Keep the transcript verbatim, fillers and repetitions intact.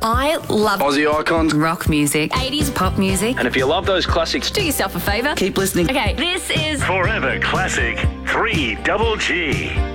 I love Aussie icons. rock music, eighties pop music. And if you love those classics, Do yourself a favour. Keep listening. Okay, this is Forever Classic three double G.